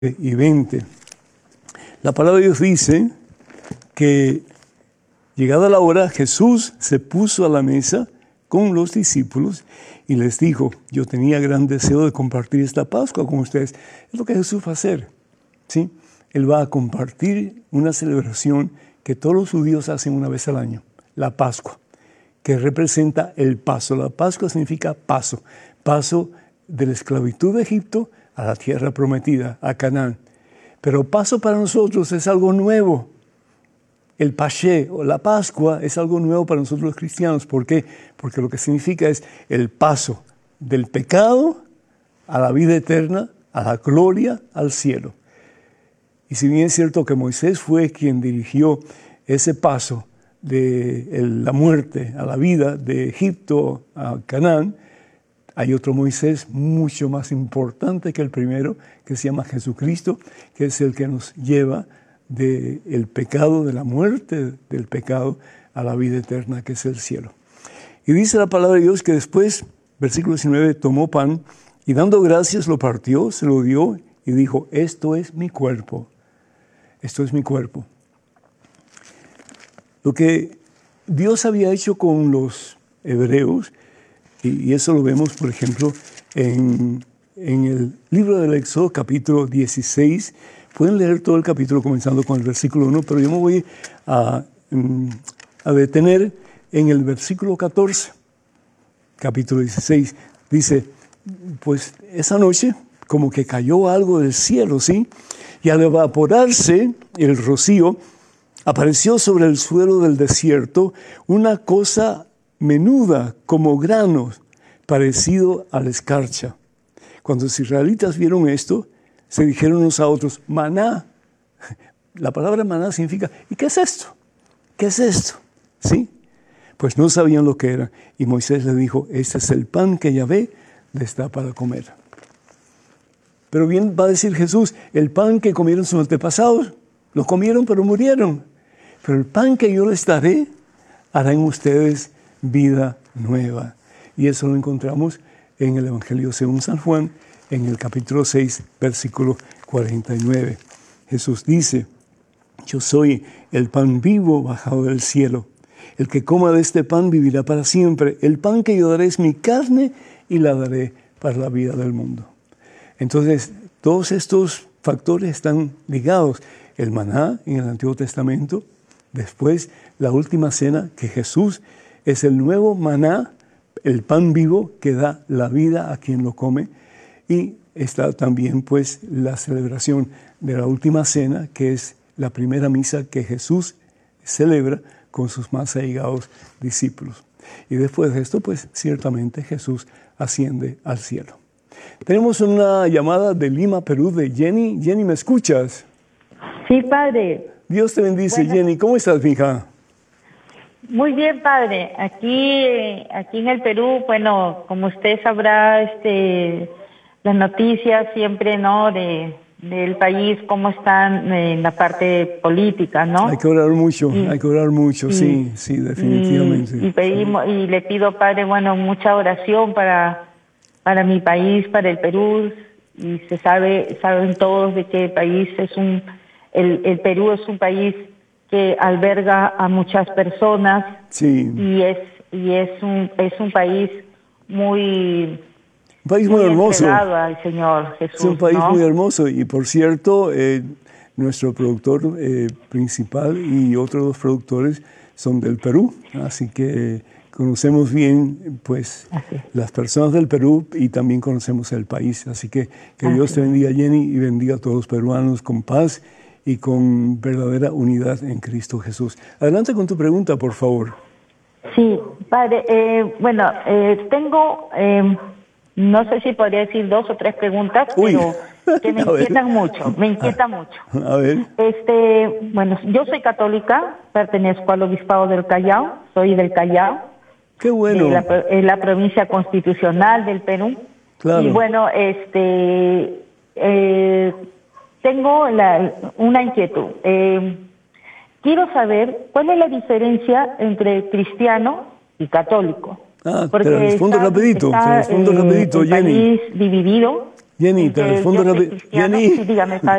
y 20. La palabra de Dios dice que llegada la hora, Jesús se puso a la mesa con los discípulos y les dijo: yo tenía gran deseo de compartir esta Pascua con ustedes. Es lo que Jesús va a hacer, ¿sí? Él va a compartir una celebración que todos los judíos hacen una vez al año, la Pascua, que representa el paso. La Pascua significa paso, paso de la esclavitud de Egipto a la tierra prometida, a Canaán. Pero paso para nosotros es algo nuevo. El Pasché o la Pascua es algo nuevo para nosotros los cristianos. ¿Por qué? Porque lo que significa es el paso del pecado a la vida eterna, a la gloria, al cielo. Y si bien es cierto que Moisés fue quien dirigió ese paso de la muerte a la vida de Egipto a Canaán, hay otro Moisés mucho más importante que el primero, que se llama Jesucristo, que es el que nos lleva del pecado, de la muerte del pecado, a la vida eterna, que es el cielo. Y dice la palabra de Dios que después, versículo 19, tomó pan y dando gracias lo partió, se lo dio y dijo: esto es mi cuerpo, esto es mi cuerpo. Lo que Dios había hecho con los hebreos, y eso lo vemos, por ejemplo, en el libro del Éxodo, capítulo 16. Pueden leer todo el capítulo comenzando con el versículo 1, pero yo me voy a detener en el versículo 14, capítulo 16. Dice: pues esa noche como que cayó algo del cielo, ¿sí? Y al evaporarse el rocío, apareció sobre el suelo del desierto una cosa menuda como granos, parecido a la escarcha. Cuando los israelitas vieron esto, se dijeron unos a otros: maná. La palabra maná significa: ¿y qué es esto? ¿Qué es esto? ¿Sí? Pues no sabían lo que era. Y Moisés les dijo: este es el pan que Yahvé les da para comer. Pero bien va a decir Jesús: el pan que comieron sus antepasados, lo comieron pero murieron. Pero el pan que yo les daré, hará en ustedes vida nueva. Y eso lo encontramos en el Evangelio según San Juan, en el capítulo 6, versículo 49. Jesús dice: yo soy el pan vivo bajado del cielo. El que coma de este pan vivirá para siempre. El pan que yo daré es mi carne y la daré para la vida del mundo. Entonces, todos estos factores están ligados. El maná en el Antiguo Testamento, después la última cena, que Jesús es el nuevo maná, el pan vivo que da la vida a quien lo come. Y está también pues la celebración de la última cena, que es la primera misa que Jesús celebra con sus más allegados discípulos. Y después de esto, pues ciertamente Jesús asciende al cielo. Tenemos una llamada de Lima, Perú, de Jenny. Jenny, ¿me escuchas? Sí, padre. Dios te bendice, bueno. Jenny. ¿Cómo estás, mija? Muy bien, padre. Aquí en el Perú, bueno, como usted sabrá, las noticias siempre, ¿no?, del país, cómo están en la parte política, ¿no? Hay que orar mucho, sí, definitivamente. Y le pido, padre, bueno, mucha oración para mi país, para el Perú. Y saben todos de que el país el Perú es un país que alberga a muchas personas. Sí. Y es un país muy... Un país muy hermoso. Al Señor Jesús, es un país, ¿no?, muy hermoso. Y por cierto, nuestro productor principal y otros dos productores son del Perú. Así que conocemos bien pues las personas del Perú y también conocemos el país. Así que Dios te bendiga, Jenny, y bendiga a todos los peruanos con paz y con verdadera unidad en Cristo Jesús. Adelante con tu pregunta, por favor. Sí, padre. Tengo... no sé si podría decir 2 o 3 preguntas, pero que me inquietan mucho, A ver. Bueno, yo soy católica, pertenezco al Obispado del Callao, soy del Callao. ¡Qué bueno! En la provincia constitucional del Perú. Claro. Y bueno, tengo una inquietud. Quiero saber cuál es la diferencia entre cristiano y católico. Te la respondo rapidito, Jenny. El país dividido. Jenny, en te que respondo yo soy rápido. cristiano. Jenny, Sí, dígame, padre.